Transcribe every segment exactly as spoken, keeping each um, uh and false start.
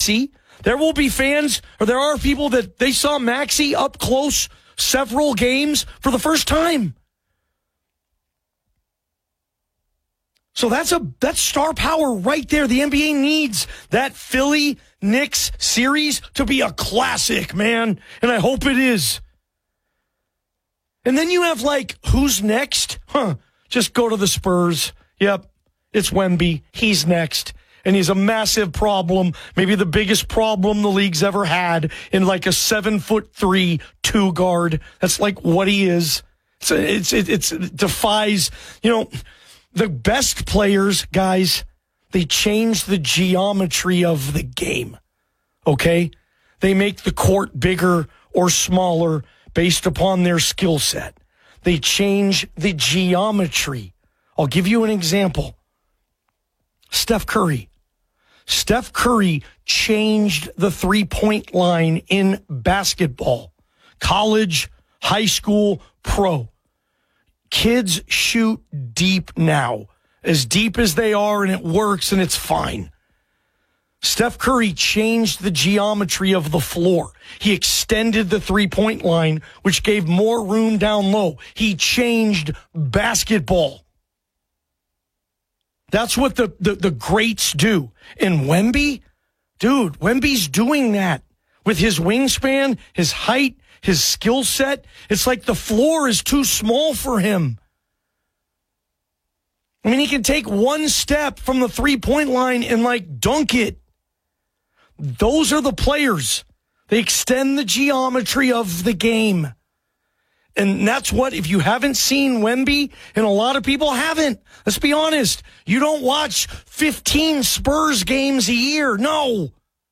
Maxey. There will be fans, or there are people that they saw Maxey up close several games for the first time. So that's a that's star power right there. The N B A needs that Philly Knicks series to be a classic, man. And I hope it is. And then you have, like, who's next? Huh. Just go to the Spurs. Yep. It's Wemby. He's next. And he's a massive problem, maybe the biggest problem the league's ever had, in like a seven foot three two guard. That's like what he is. It's it's it, it's it defies, you know, the best players, guys. They change the geometry of the game. Okay, they make the court bigger or smaller based upon their skill set. They change the geometry. I'll give you an example. Steph Curry. Steph Curry changed the three-point line in basketball. College, high school, pro. Kids shoot deep now. As deep as they are, and it works, and it's fine. Steph Curry changed the geometry of the floor. He extended the three-point line, which gave more room down low. He changed basketball. That's what the, the, the greats do. And Wemby, dude, Wemby's doing that with his wingspan, his height, his skill set. It's like the floor is too small for him. I mean, he can take one step from the three-point line and, like, dunk it. Those are the players. They extend the geometry of the game. And that's what, if you haven't seen Wemby, and a lot of people haven't, let's be honest, you don't watch fifteen Spurs games a year. No.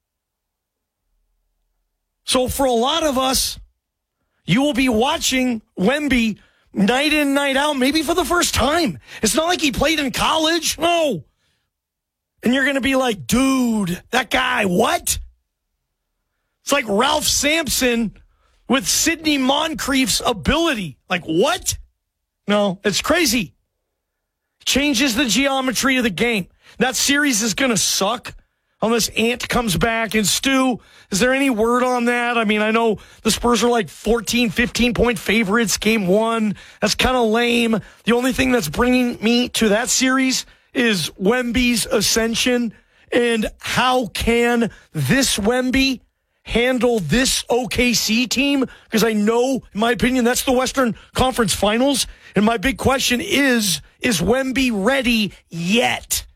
So for a lot of us, you will be watching Wemby night in, night out, maybe for the first time. It's not like he played in college. No. And you're going to be like, dude, that guy, what? It's like Ralph Sampson with Sidney Moncrief's ability. Like, what? No, it's crazy. Changes the geometry of the game. That series is going to suck unless Ant comes back. And Stu, is there any word on that? I mean, I know the Spurs are like fourteen, fifteen-point favorites game one. That's kind of lame. The only thing that's bringing me to that series is Wemby's ascension. And how can this Wemby handle this O K C team? Because I know, in my opinion, that's the Western Conference Finals. And my big question is, is Wemby ready yet?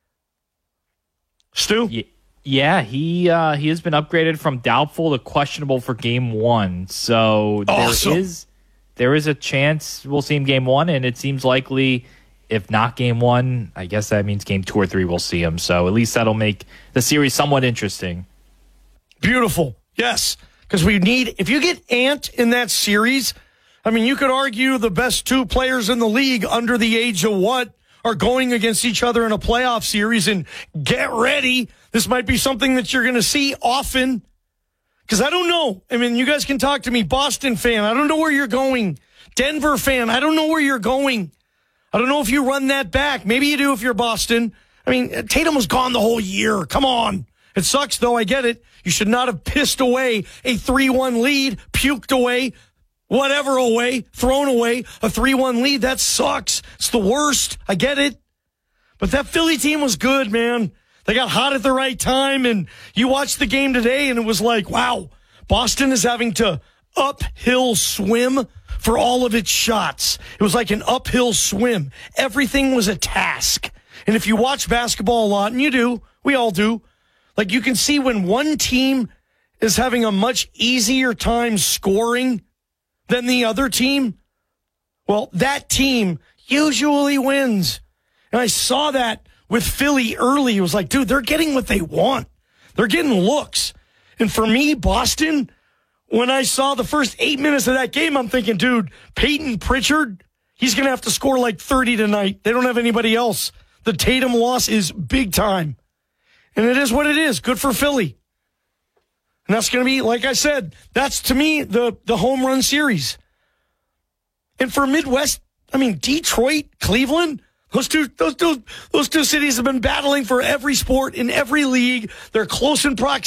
Stu? Yeah, he uh, he has been upgraded from doubtful to questionable for game one. So there awesome. is there is a chance we'll see him game one, and it seems likely, if not game one, I guess that means game two or three we'll see him. So at least that'll make the series somewhat interesting. Beautiful. Yes. Because we need, if you get Ant in that series, I mean, you could argue the best two players in the league under the age of what are going against each other in a playoff series, and get ready. This might be something that you're going to see often. Because I don't know. I mean, you guys can talk to me. Boston fan, I don't know where you're going. Denver fan, I don't know where you're going. I don't know if you run that back. Maybe you do if you're Boston. I mean, Tatum was gone the whole year. Come on. It sucks, though. I get it. You should not have pissed away a three one lead, puked away, whatever away, thrown away a three one lead. That sucks. It's the worst. I get it. But that Philly team was good, man. They got hot at the right time, and you watched the game today, and it was like, wow, Boston is having to uphill swim for all of its shots. It was like an uphill swim. Everything was a task. And if you watch basketball a lot, and you do, we all do, like you can see when one team is having a much easier time scoring than the other team, well, that team usually wins. And I saw that with Philly early. It was like, dude, they're getting what they want. They're getting looks. And for me, Boston, when I saw the first eight minutes of that game, I'm thinking, dude, Peyton Pritchard, he's going to have to score like thirty tonight. They don't have anybody else. The Tatum loss is big time. And it is what it is. Good for Philly. And that's going to be, like I said, that's to me the, the home run series. And for Midwest, I mean, Detroit, Cleveland, those two, those two, those two cities have been battling for every sport in every league. They're close in proximity.